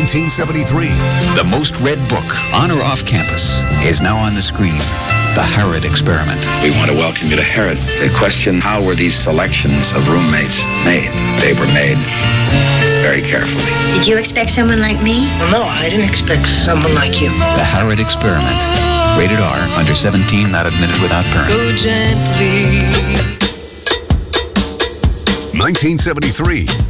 1973. The most read book, on or off campus, is now on the screen. The Harrod Experiment. We want to welcome you to Harrod. The question, how were these selections of roommates made? They were made very carefully. Did you expect someone like me? Well, no, I didn't expect someone like you. The Harrod Experiment. Rated R, under 17, not admitted without parent. Go gently. 1973.